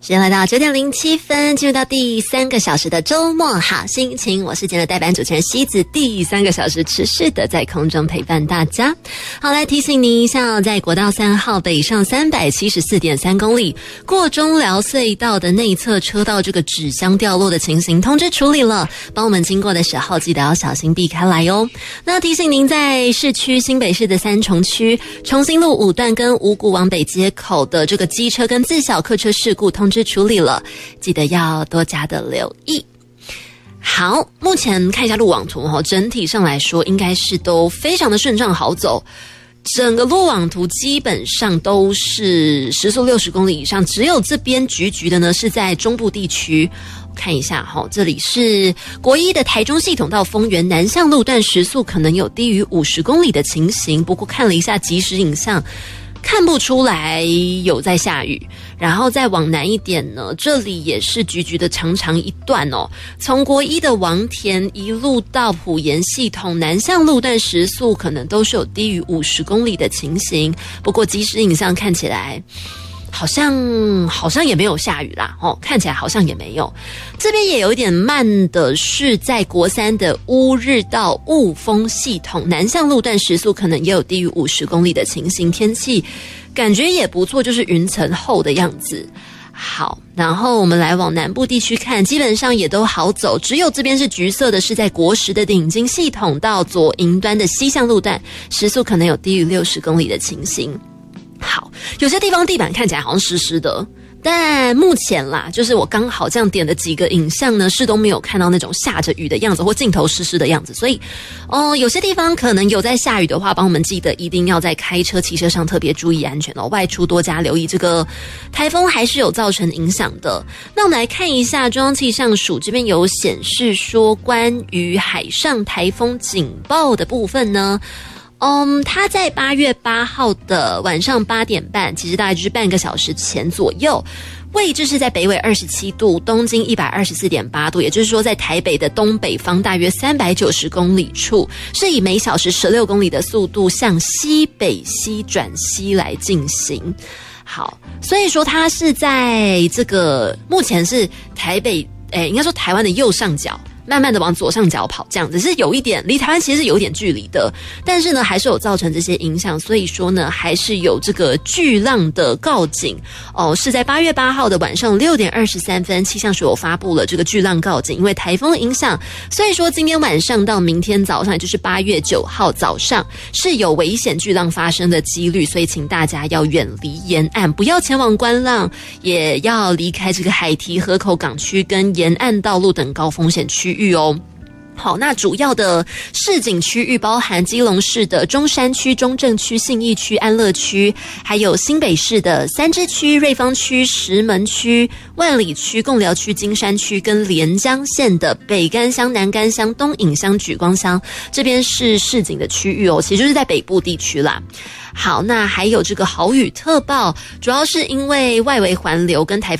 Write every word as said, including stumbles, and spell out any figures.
时间来到九点零七分，进入到第三个小时的周末好心情，我是今天的代班主持人西子，第三个小时持续的在空中陪伴大家。好，来提醒您一下，在国道三号北上三百七十四点三公里过中寮隧道的内侧车道这个纸箱掉落的情形通知处理了，帮我们经过的时候记得要小心避开来哦。那提醒您，在市区新北市的三重区重新路五段跟五股往北街口的这个机车跟自小客车事故通知处理了，记得要多加的留意。好，目前看一下路网图，整体上来说应该是都非常的顺畅好走，整个路网图基本上都是时速六十公里以上，只有这边橘橘的呢是在中部地区。看一下齁，这里是国一的台中系统到丰原南向路段时速可能有低于五十公里的情形，不过看了一下即时影像看不出来有在下雨。然后再往南一点呢，这里也是橘橘的长长一段哦，从国一的王田一路到埔盐系统南向路段时速可能都是有低于五十公里的情形，不过即时影像看起来好像好像也没有下雨啦，哦，看起来好像也没有。这边也有一点慢的是在国三的乌日到雾峰系统南向路段时速可能也有低于五十公里的情形，天气感觉也不错，就是云层厚的样子。好，然后我们来往南部地区看，基本上也都好走，只有这边是橘色的，是在国十的顶金系统到左营端的西向路段时速可能有低于六十公里的情形。好，有些地方地板看起来好像湿湿的，但目前啦，就是我刚好这样点的几个影像呢，是都没有看到那种下着雨的样子或镜头湿湿的样子，所以哦，有些地方可能有在下雨的话，帮我们记得一定要在开车骑车上特别注意安全哦，外出多加留意，这个台风还是有造成影响的。那我们来看一下中央气象署这边有显示说，关于海上台风警报的部分呢，嗯，它在八月八号的晚上八点半，其实大概就是半个小时前左右，位置是在北纬二十七度，东经一百二十四点八度，也就是说在台北的东北方大约三百九十公里处，是以每小时十六公里的速度向西北西转西来进行。好，所以说它是在这个目前是台北，诶，应该说台湾的右上角，慢慢的往左上角跑，这样子是有一点离台湾其实是有一点距离的，但是呢还是有造成这些影响，所以说呢还是有这个巨浪的告警哦，是在八月八号的晚上六点二十三分，气象署有发布了这个巨浪告警，因为台风的影响，所以说今天晚上到明天早上，也就是八月九号早上是有危险巨浪发生的几率，所以请大家要远离沿岸，不要前往观浪，也要离开这个海堤、河口港区跟沿岸道路等高风险区域哦。好，那主要的市景区域包含基隆市的中山区、中正区、信义区、安乐区，还有新北市的三芝区、瑞芳区、石门区、万里区、贡寮区、金山区，跟连江县的北干乡、南干乡、东引乡、莒光乡，这边是市景的区域哦，其实就是在北部地区啦。好，那还有这个豪雨特报，主要是因为外围环流跟台风